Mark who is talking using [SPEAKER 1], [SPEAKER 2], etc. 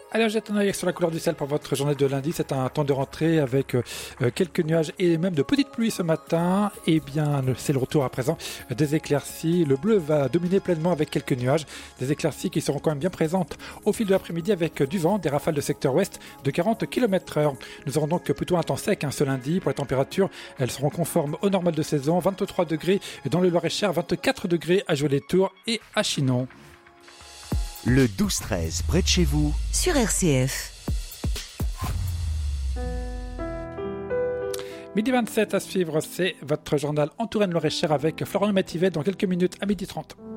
[SPEAKER 1] Allez, on jette un œil sur la couleur du ciel pour votre journée de lundi. C'est un temps de rentrée avec quelques nuages et même de petites pluies ce matin. Eh bien, c'est le retour à présent des éclaircies. Le bleu va dominer pleinement avec quelques nuages. Des éclaircies qui seront quand même bien présentes au fil de l'après-midi avec du vent, des rafales de secteur ouest de 40 km/h. Nous aurons donc plutôt un temps sec ce lundi. Pour les températures, elles seront conformes au normal de saison. 23 degrés dans le Loir-et-Cher, 24 degrés à Joué-les-Tours et à Chinon.
[SPEAKER 2] Le 12-13, près de chez vous,
[SPEAKER 3] sur RCF.
[SPEAKER 1] Midi 27 à suivre, c'est votre journal en Touraine Loir-et-Cher avec Florian Mativet dans quelques minutes à 12h30.